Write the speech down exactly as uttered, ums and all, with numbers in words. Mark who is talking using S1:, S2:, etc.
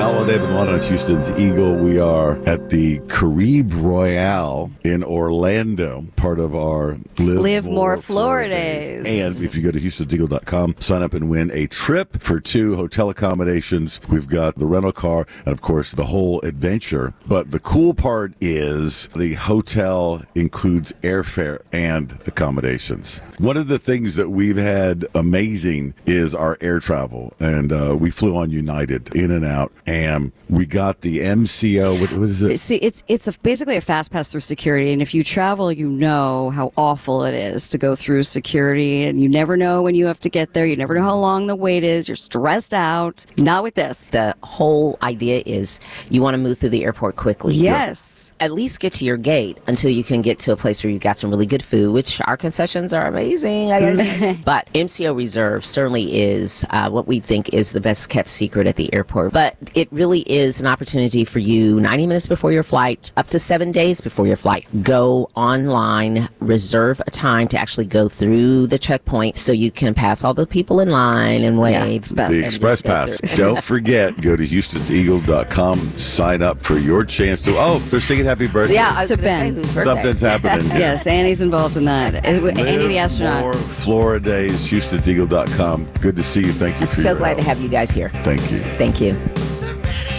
S1: Outlaw David One on Houston's Eagle. We are at the Caribe Royale in Orlando, part of our Live,
S2: Live
S1: More,
S2: More
S1: Florida
S2: Florida
S1: Days.
S2: Days.
S1: And if you go to houstons eagle dot com, sign up and win a trip for two hotel accommodations. We've got the rental car and, of course, the whole adventure. But the cool part is the hotel includes airfare and accommodations. One of the things that we've had amazing is our air travel. And uh, we flew on United in and out. And we got the M C O. What, what is it?
S2: See, it's it's a, basically a fast pass through security, and if you travel, you know how awful it is to go through security, and you never know when you have to get there. You never know how long the wait is. You're stressed out. Not with this.
S3: The whole idea is you want to move through the airport quickly.
S2: Yes.
S3: At least get to your gate until you can get to a place where you got some really good food, which our concessions are amazing. I guess. But M C O Reserve certainly is uh, what we think is the best kept secret at the airport. But it really is an opportunity for you ninety minutes before your flight, up to seven days before your flight. Go online, reserve a time to actually go through the checkpoint so you can pass all the people in line and wave.
S2: Yeah, it's best.
S1: The
S3: and
S1: Express
S3: just go
S1: Pass.
S3: through.
S1: Don't forget, go to houstons eagle dot com, sign up for your chance to, oh, they're singing happy birthday.
S3: Yeah, I was
S2: To
S3: going to say
S2: Ben.
S3: whose birthday.
S1: Something's happening here.
S2: Yes, Annie's involved in that.
S1: Live
S2: Annie the astronaut.
S1: More Florida Days, houstons eagle dot com. Good to see you. Thank you
S3: I'm
S1: for
S3: so
S1: your
S3: glad to
S1: help.
S3: have you guys here.
S1: Thank you.
S3: Thank you.